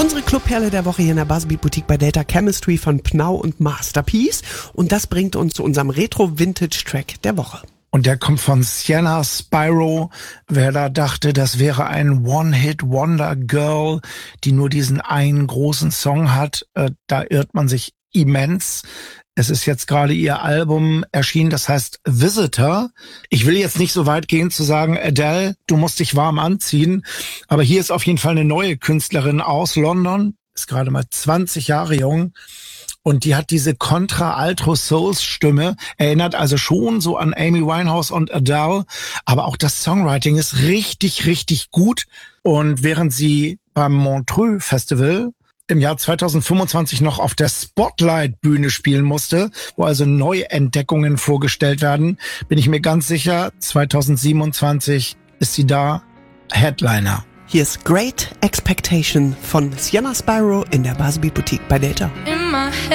Unsere Clubperle der Woche hier in der Buzzbeat Boutique bei Data Chemistry von Pnau und Masterpiece. Und das bringt uns zu unserem Retro-Vintage-Track der Woche. Und der kommt von Sienna Spyro. Wer da dachte, das wäre ein One-Hit-Wonder-Girl, die nur diesen einen großen Song hat, da irrt man sich immens. Es ist jetzt gerade ihr Album erschienen, das heißt Visitor. Ich will jetzt nicht so weit gehen zu sagen, Adele, du musst dich warm anziehen. Aber hier ist auf jeden Fall eine neue Künstlerin aus London, ist gerade mal 20 Jahre jung. Und die hat diese Contra-Alto-Souls-Stimme, erinnert also schon so an Amy Winehouse und Adele. Aber auch das Songwriting ist richtig, richtig gut. Und während sie beim Montreux Festival im Jahr 2025 noch auf der Spotlight-Bühne spielen musste, wo also Neuentdeckungen vorgestellt werden, bin ich mir ganz sicher, 2027 ist sie da Headliner. Hier ist Great Expectation von Sienna Spyro in der Buzzbeat Boutique bei Data.